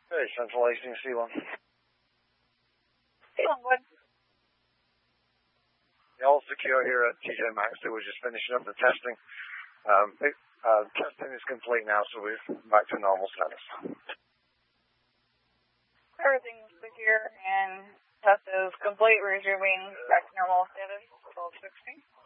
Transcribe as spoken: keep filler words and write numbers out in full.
Hey, Central Hastings, C one. C one, good. Yeah, all secure here at T J Maxx. We're just finishing up the testing. Um, it, uh, testing is complete now, so we're back to normal status. Everything's secure and test is complete. Resuming back to normal status, twelve sixteen.